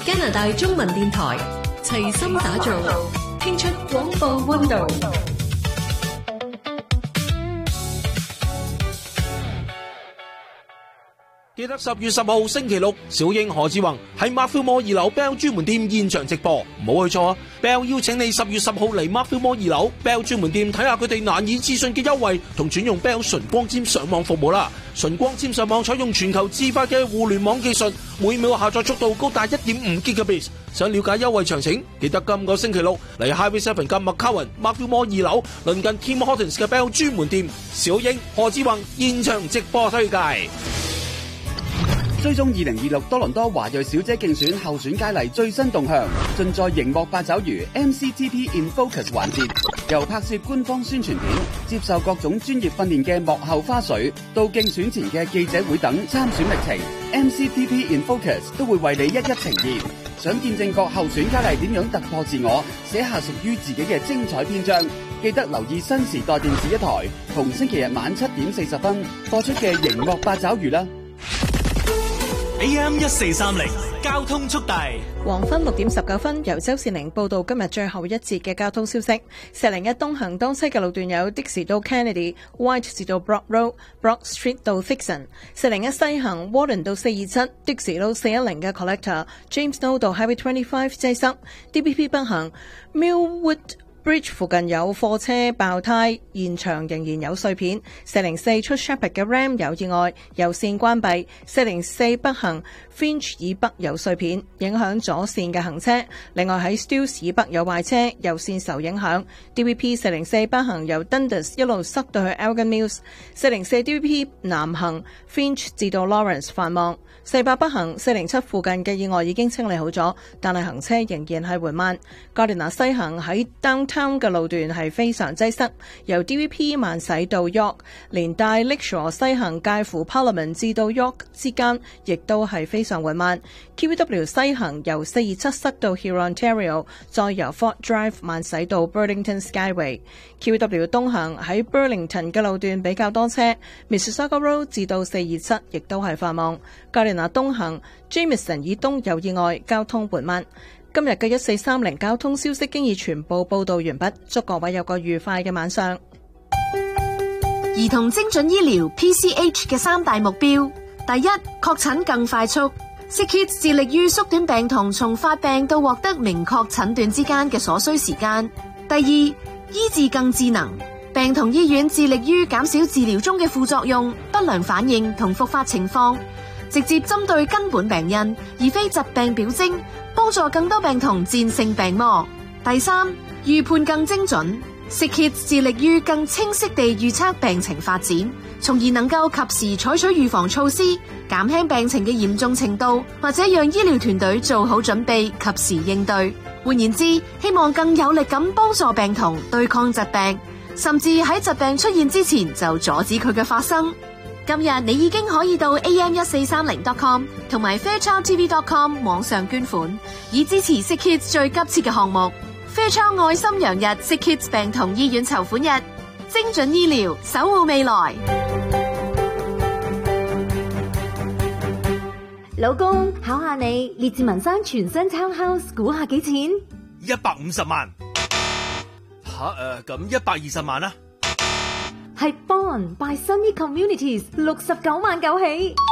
加拿大中文電台齊心打造，聽出廣播溫度。 記得10月10號星期六，小英何志宏喺 Markfield Mall 2樓 Bell 專門店現場直播，唔好去錯啊 ！Bell 邀請你10月10號嚟 Markfield Mall 2樓 Bell 專門店睇下佢哋難以置信嘅優惠同轉用 Bell 純光纖上網服務啦！純光纖上網採用全球自發嘅互聯網技術，每秒下載速度高達 1.5 Gbps。想了解優惠詳情，記得今個星期六嚟 Highway 7嘅 McCowan Markfield Mall 2樓鄰近 Tim Hortons 嘅 Bell 專門店，小英何志宏現場直播推介。 追蹤2026多倫多華裔小姐競選候選佳麗最新動向，盡在熒幕八爪魚 MCTP in Focus 環節，由拍攝官方宣傳片、接受各種專業訓練嘅幕後花絮，到競選前嘅記者會等參選歷程 ，MCTP in Focus 都會為你一一呈現。想見證各候選佳麗點樣突破自我，寫下屬於自己嘅精彩篇章，記得留意新時代電視一台，逢星期日晚7點40分播出嘅熒幕八爪魚啦。 AM 1430交通速遞， 黃昏6點19分，由周善玲報道今日最後一節嘅交通消息。401東行東西嘅路段有的士到 Kennedy、White 至到 Brock Road、Brock Street 到 Dixon。401西行 Warden 到427，的士路410嘅 Collector、James Know 到 Highway 25擠塞。DBP 北行 Millwood Bridge 附近有貨車爆胎，現場仍然有碎片。404出 Shepherd 嘅 Ram 有意外，右線關閉。404北行 Finch 以北有碎片，影響左線嘅行車。另外喺 Steeles 以北有壞車，右線受影響。DVP 404北行由 Dundas 一路塞到去 Elgin Mills。404 DVP 南行 Finch 至到 Lawrence 繁忙。48北行407附近嘅意外已經清理好咗，但係行車仍然係緩慢。Gardiner 西行喺 Downtown 嘅路段係非常擠塞，由 DVP 慢駛到 York， 連帶 Lakeshore 西行介乎 Parliament 至到 York 之間亦都係非常緩慢。QW 西行由427塞到 Hurontario， 再由 Fort Drive 慢駛到 Burlington Skyway。QW 東行喺 Burlington 嘅路段比較多車， Mississauga Road 至到427亦都係繁忙。Gardiner 東行 Jameson 以東有意外，交通緩慢。今日嘅1430交通消息經已全部報道完畢，祝各位有個愉快嘅晚上。 兒童精準醫療 PCH 嘅3大目標：第一，確診更快速。SickKids 致力於縮短病童從發病到獲得明確診斷之間嘅所需時間。第二，醫治更智能。病童醫院致力於減少治療中嘅副作用、不良反應同復發情況，直接針對根本病因，而非疾病表徵，幫助更多病童戰勝病魔。第三，預判更精準。SickKids 致力於更清晰地預測病情發展，從而能夠及時採取預防措施，減輕病情嘅嚴重程度，或者讓醫療團隊做好準備，及時應對。換言之，希望更有力咁幫助病童對抗疾病，甚至喺疾病出現之前就阻止佢嘅發生。今日你已經可以到 am1430.com 同埋 fairchildtv.com 網上捐款，以支持 SickKids 最急切嘅項目。Fairchild 愛心洋日 SickKids 病童醫院籌款日，精準醫療守護未來。 老公，考下你，列治文山全新 townhouse 估下幾錢 ？150萬。咁120萬啦。 係 Bond by Sunny Communities 69萬9起。